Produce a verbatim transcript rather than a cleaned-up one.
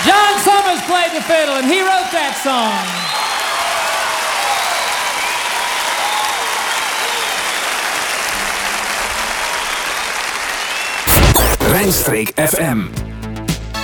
John Summers played the fiddle, and he wrote that song. Rijnstreek F M.